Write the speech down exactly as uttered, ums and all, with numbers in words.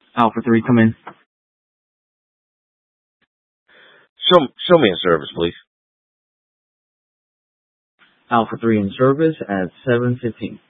Alpha three, come in. Show, show me in service, please. Alpha three in service at seven fifteen.